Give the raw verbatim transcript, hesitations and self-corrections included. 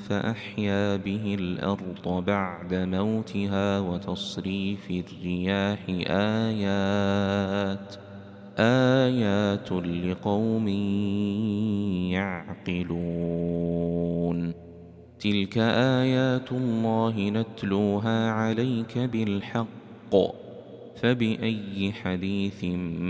فأحيا به الأرض بعد موتها وتصريف الرياح آيات آيات لقوم يعقلون تلك آيات الله نتلوها عليك بالحق فبأي حديث